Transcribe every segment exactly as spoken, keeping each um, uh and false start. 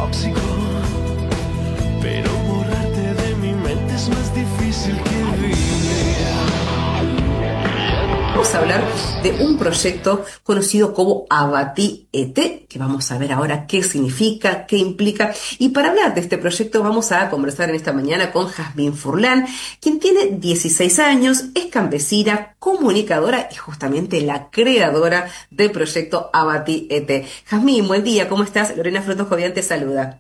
tóxico, pero borrarte de mi mente es más difícil que vivir. Vamos a hablar de un proyecto conocido como Abati E T, que vamos a ver ahora qué significa, qué implica. Y para hablar de este proyecto vamos a conversar en esta mañana con Jazmín Furlan, quien tiene dieciséis años, es campesina, comunicadora y justamente la creadora del proyecto Abati E T. Jazmín, buen día, ¿cómo estás? Lorena Frutos Jovian te saluda.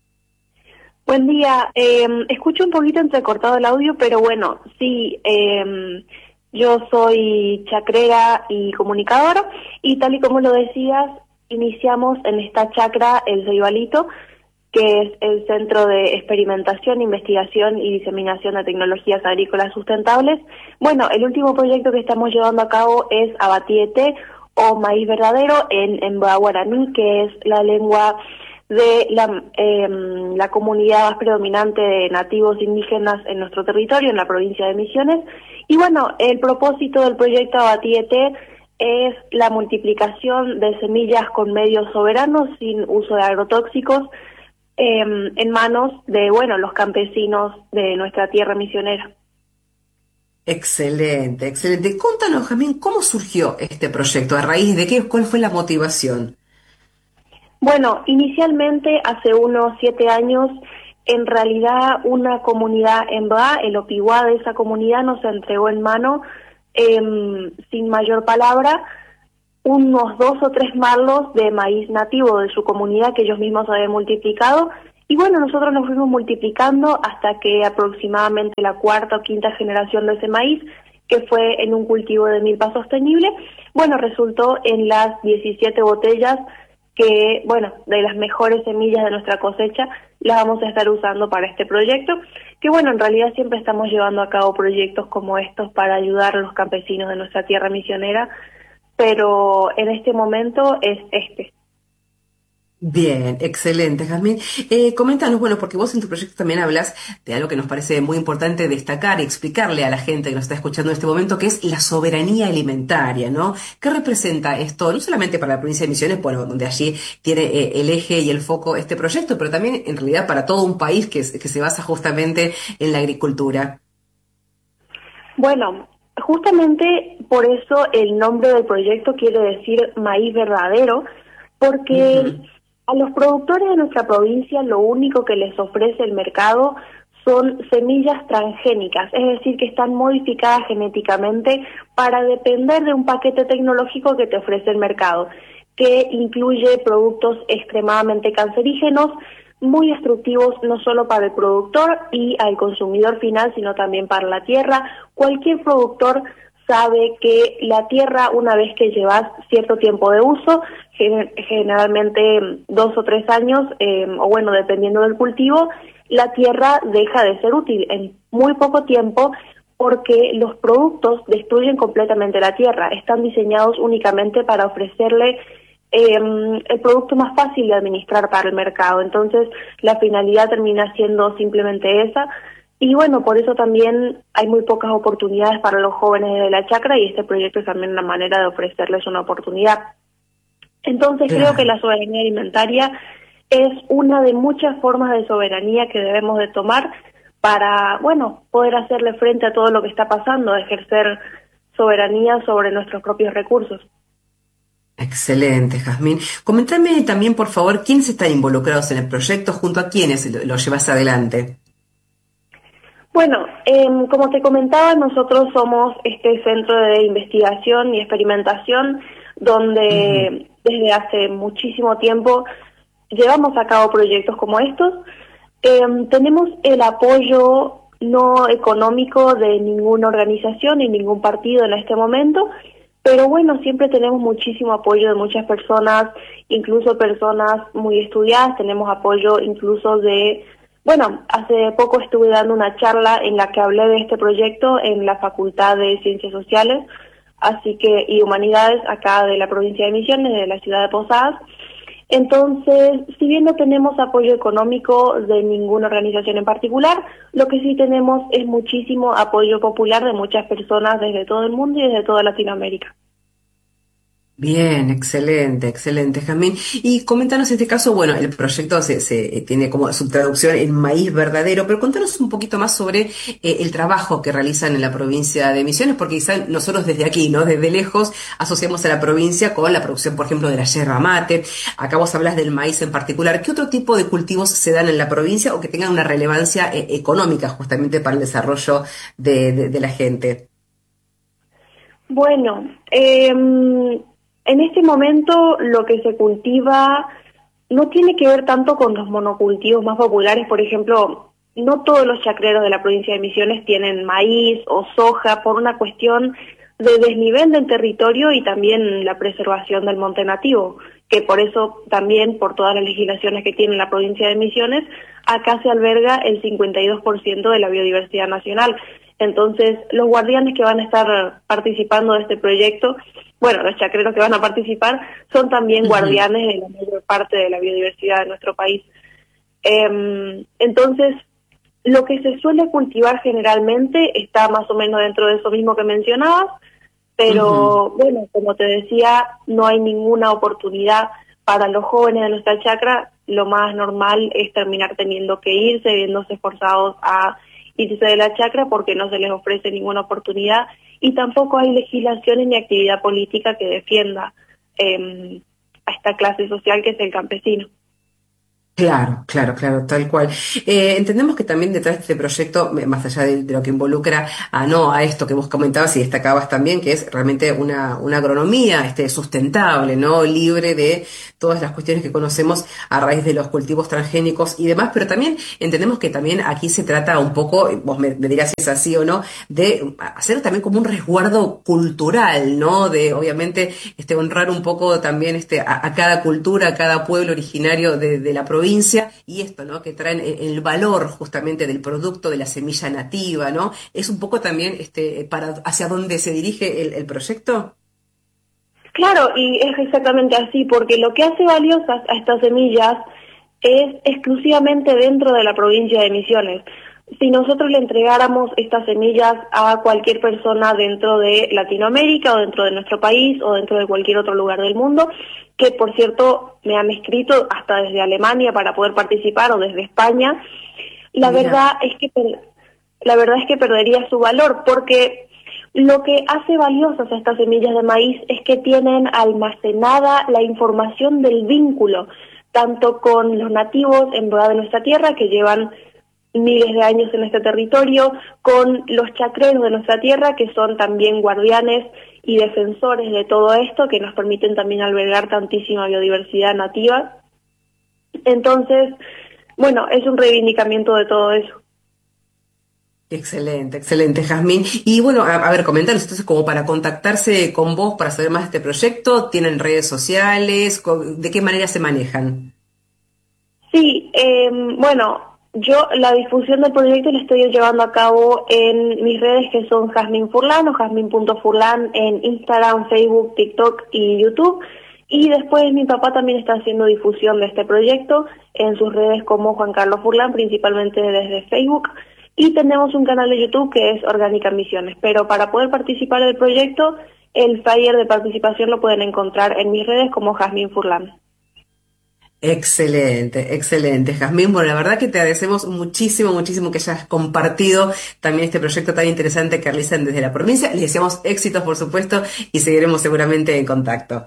Buen día, eh, escucho un poquito entrecortado el audio, pero bueno, sí, eh, yo soy chacrera y comunicadora, y tal y como lo decías, iniciamos en esta chacra el Ceibalito, que es el Centro de Experimentación, Investigación y Diseminación de Tecnologías Agrícolas Sustentables. Bueno, el último proyecto que estamos llevando a cabo es Abati E T, o Maíz Verdadero, en, en guaraní, que es la lengua de la, eh, la comunidad más predominante de nativos indígenas en nuestro territorio, en la provincia de Misiones. Y bueno, el propósito del proyecto Abati E T es la multiplicación de semillas con medios soberanos, sin uso de agrotóxicos, eh, en manos de, bueno, los campesinos de nuestra tierra misionera. Excelente, excelente. Contanos, Jazmín, ¿cómo surgió este proyecto? ¿A raíz de qué? ¿Cuál fue la motivación? Bueno, inicialmente, hace unos siete años, en realidad una comunidad en Ba, el Opiguá de esa comunidad, nos entregó en mano, eh, sin mayor palabra, unos dos o tres marlos de maíz nativo de su comunidad que ellos mismos habían multiplicado. Y bueno, nosotros nos fuimos multiplicando hasta que aproximadamente la cuarta o quinta generación de ese maíz, que fue en un cultivo de milpa sostenible, bueno, resultó en las diecisiete botellas que, bueno, de las mejores semillas de nuestra cosecha, las vamos a estar usando para este proyecto, que bueno, en realidad siempre estamos llevando a cabo proyectos como estos para ayudar a los campesinos de nuestra tierra misionera, pero en este momento es este. Bien, excelente, Jazmín. Eh, coméntanos, bueno, porque vos en tu proyecto también hablas de algo que nos parece muy importante destacar y explicarle a la gente que nos está escuchando en este momento, que es la soberanía alimentaria, ¿no? ¿Qué representa esto? No solamente para la provincia de Misiones, bueno, donde allí tiene eh, el eje y el foco este proyecto, pero también en realidad para todo un país que, que se basa justamente en la agricultura. Bueno, justamente por eso el nombre del proyecto quiere decir maíz verdadero, porque Uh-huh. a los productores de nuestra provincia lo único que les ofrece el mercado son semillas transgénicas, es decir, que están modificadas genéticamente para depender de un paquete tecnológico que te ofrece el mercado, que incluye productos extremadamente cancerígenos, muy destructivos no solo para el productor y al consumidor final, sino también para la tierra. Cualquier productor sabe que la tierra, una vez que llevas cierto tiempo de uso, generalmente dos o tres años, eh, o bueno, dependiendo del cultivo, la tierra deja de ser útil en muy poco tiempo, porque los productos destruyen completamente la tierra. Están diseñados únicamente para ofrecerle eh, el producto más fácil de administrar para el mercado. Entonces, la finalidad termina siendo simplemente esa. Y bueno, por eso también hay muy pocas oportunidades para los jóvenes de la chacra, y este proyecto es también una manera de ofrecerles una oportunidad. Entonces Claro. creo que la soberanía alimentaria es una de muchas formas de soberanía que debemos de tomar para, bueno, poder hacerle frente a todo lo que está pasando, ejercer soberanía sobre nuestros propios recursos. Excelente, Jazmín. Comentame también, por favor, quiénes están involucrados en el proyecto, junto a quiénes lo, lo llevas adelante. Bueno, eh, como te comentaba, nosotros somos este centro de investigación y experimentación donde Uh-huh. desde hace muchísimo tiempo llevamos a cabo proyectos como estos. Eh, tenemos el apoyo no económico de ninguna organización y ningún partido en este momento, pero bueno, siempre tenemos muchísimo apoyo de muchas personas, incluso personas muy estudiadas. Tenemos apoyo incluso de... Bueno, hace poco estuve dando una charla en la que hablé de este proyecto en la Facultad de Ciencias Sociales, así que y Humanidades, acá de la provincia de Misiones, de la ciudad de Posadas. Entonces, si bien no tenemos apoyo económico de ninguna organización en particular, lo que sí tenemos es muchísimo apoyo popular de muchas personas desde todo el mundo y desde toda Latinoamérica. Bien, excelente, excelente, Jazmín. Y coméntanos en este caso, bueno, el proyecto se, se eh, tiene como su traducción en maíz verdadero, pero contanos un poquito más sobre eh, el trabajo que realizan en la provincia de Misiones, porque quizá nosotros desde aquí, ¿no? Desde lejos asociamos a la provincia con la producción, por ejemplo, de la yerba mate. Acá vos hablas del maíz en particular. ¿Qué otro tipo de cultivos se dan en la provincia o que tengan una relevancia eh, económica justamente para el desarrollo de, de, de la gente? Bueno, eh, en este momento lo que se cultiva no tiene que ver tanto con los monocultivos más populares. Por ejemplo, no todos los chacreros de la provincia de Misiones tienen maíz o soja por una cuestión de desnivel del territorio y también la preservación del monte nativo, que por eso también, por todas las legislaciones que tiene la provincia de Misiones, acá se alberga el cincuenta y dos por ciento de la biodiversidad nacional. Entonces, los guardianes que van a estar participando de este proyecto, bueno, los chacreros que van a participar, son también guardianes de la mayor parte de la biodiversidad de nuestro país. Eh, entonces, lo que se suele cultivar generalmente está más o menos dentro de eso mismo que mencionabas, pero uh-huh. bueno, como te decía, no hay ninguna oportunidad para los jóvenes de nuestra chacra. Lo más normal es terminar teniendo que irse, viéndose forzados a irse de la chacra porque no se les ofrece ninguna oportunidad y tampoco hay legislaciones ni actividad política que defienda eh, a esta clase social que es el campesino. Claro, claro, claro, tal cual. Eh, entendemos que también detrás de este proyecto, más allá de, de lo que involucra a no a esto que vos comentabas y destacabas también, que es realmente una, una agronomía este, sustentable, ¿no? Libre de todas las cuestiones que conocemos a raíz de los cultivos transgénicos y demás, pero también entendemos que también aquí se trata un poco, vos me, me dirás si es así o no, de hacer también como un resguardo cultural, ¿no? De obviamente este honrar un poco también este a, a cada cultura, a cada pueblo originario de, de la provincia. Y esto, ¿no? Que traen el valor justamente del producto, de la semilla nativa, ¿no? Es un poco también este para hacia dónde se dirige el, el proyecto. Claro, y es exactamente así, porque lo que hace valiosas a estas semillas es exclusivamente dentro de la provincia de Misiones. Si nosotros le entregáramos estas semillas a cualquier persona dentro de Latinoamérica o dentro de nuestro país o dentro de cualquier otro lugar del mundo, que por cierto me han escrito hasta desde Alemania para poder participar o desde España, la Mira. verdad es que la verdad es que perdería su valor, porque lo que hace valiosas a estas semillas de maíz es que tienen almacenada la información del vínculo, tanto con los nativos en verdad de nuestra tierra, que llevan miles de años en este territorio, con los chacreros de nuestra tierra, que son también guardianes y defensores de todo esto, que nos permiten también albergar tantísima biodiversidad nativa. Entonces, bueno, es un reivindicamiento de todo eso. Excelente, excelente, Jazmín. Y bueno, a, a ver, comentanos entonces como para contactarse con vos, para saber más de este proyecto, ¿tienen redes sociales? ¿De qué manera se manejan? Sí, eh, bueno... Yo la difusión del proyecto la estoy llevando a cabo en mis redes que son Jazmín Furlan o jazmín punto furlan en Instagram, Facebook, TikTok y YouTube. Y después mi papá también está haciendo difusión de este proyecto en sus redes como Juan Carlos Furlan, principalmente desde Facebook. Y tenemos un canal de YouTube que es Orgánica Misiones. Pero para poder participar del proyecto, el flyer de participación lo pueden encontrar en mis redes como Jazmín Furlan. Excelente, excelente, Jazmín. Bueno, la verdad que te agradecemos muchísimo, muchísimo que hayas compartido también este proyecto tan interesante que realizan desde la provincia. Les deseamos éxitos, por supuesto, y seguiremos seguramente en contacto.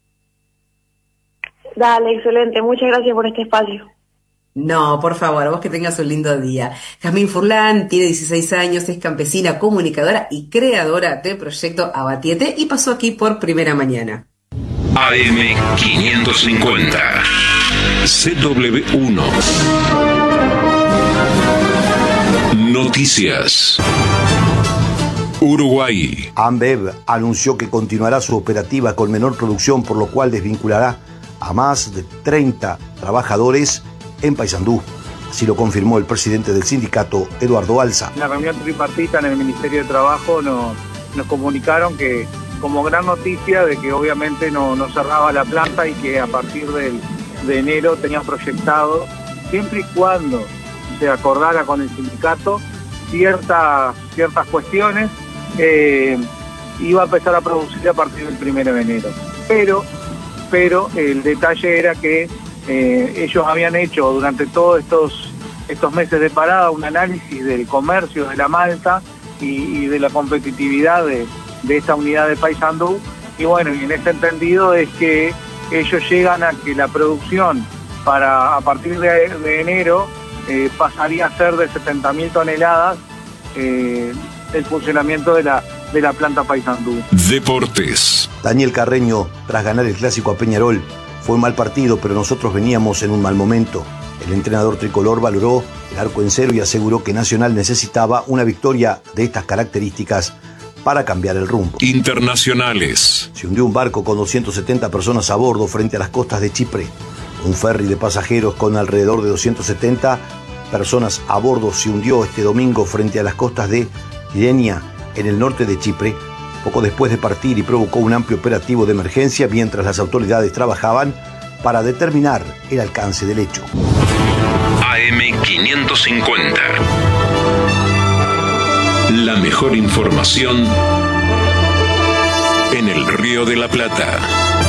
Dale, excelente. Muchas gracias por este espacio. No, por favor, vos que tengas un lindo día. Jazmín Furlan tiene dieciséis años, es campesina, comunicadora y creadora del proyecto Abatiete y pasó aquí por Primera Mañana. A M quinientos cincuenta C W uno Noticias. Uruguay. Ambev anunció que continuará su operativa con menor producción, por lo cual desvinculará a más de treinta trabajadores en Paysandú. Así lo confirmó el presidente del sindicato, Eduardo Alza. En la reunión tripartita en el Ministerio de Trabajo nos, nos comunicaron que como gran noticia de que obviamente no, no cerraba la planta y que a partir del, de enero tenían proyectado, siempre y cuando se acordara con el sindicato ciertas, ciertas cuestiones, eh, iba a empezar a producir a partir del primero de enero. pero, pero el detalle era que eh, ellos habían hecho durante todos estos, estos meses de parada un análisis del comercio de la malta y, y de la competitividad de, de esta unidad de Paysandú, y bueno, y en ese entendido es que ellos llegan a que la producción para a partir de, de enero eh, pasaría a ser de setenta mil toneladas eh, el funcionamiento de la, de la planta Paysandú. Deportes. Daniel Carreño, tras ganar el clásico a Peñarol, fue un mal partido, pero nosotros veníamos en un mal momento. El entrenador tricolor valoró el arco en cero y aseguró que Nacional necesitaba una victoria de estas características para cambiar el rumbo. Internacionales. Se hundió un barco con doscientas setenta personas a bordo frente a las costas de Chipre. Un ferry de pasajeros con alrededor de doscientas setenta personas a bordo se hundió este domingo frente a las costas de Kyrenia, en el norte de Chipre, poco después de partir, y provocó un amplio operativo de emergencia mientras las autoridades trabajaban para determinar el alcance del hecho. A M quinientos cincuenta. La mejor información en el Río de la Plata.